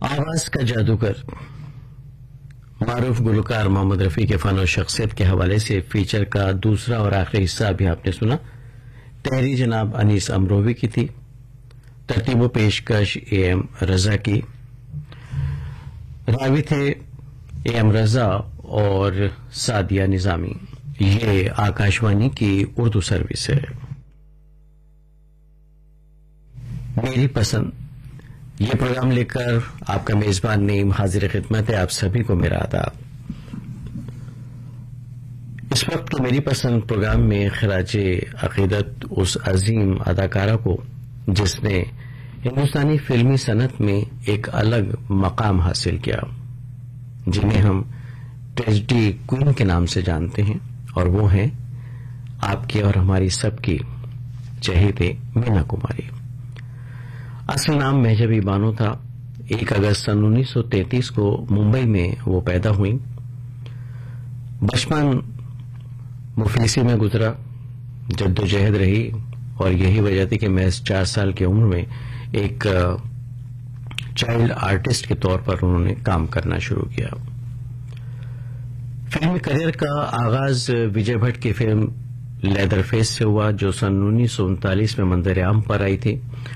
آواز کا جادوگر معروف گلوکار محمد رفیع کے فن و شخصیت کے حوالے سے فیچر کا دوسرا اور آخری حصہ بھی آپ نے سنا. تحریر جناب انیس امروی کی تھی. ترتیب و پیشکش اے ایم رضا کی. راوی تھے اے ایم رضا اور سعدیہ نظامی. یہ آکاشوانی کی اردو سروس ہے. میری پسند یہ پروگرام لے کر آپ کا میزبان نعیم حاضر خدمت ہے. آپ سبھی کو میرا آداب. اس وقت کے میری پسند پروگرام میں خراج عقیدت اس عظیم اداکارہ کو جس نے ہندوستانی فلمی صنعت میں ایک الگ مقام حاصل کیا، جنہیں ہم ٹریجڈی کوئین کے نام سے جانتے ہیں، اور وہ ہیں آپ کی اور ہماری سب کی چہیتے مینا کماری. اصل نام مہجبی بانو تھا. 1 اگست سن 1933 کو ممبئی میں وہ پیدا ہوئی. بچپن مفلسی میں گزرا، جدوجہد رہی، اور یہی وجہ تھی کہ محض 4 سال کی عمر میں ایک چائلڈ آرٹسٹ کے طور پر انہوں نے کام کرنا شروع کیا. فلمی کریئر کا آغاز وجے بھٹ کی فلم لیدر فیس سے ہوا، جو سن 1939 میں منظر عام پر آئی تھی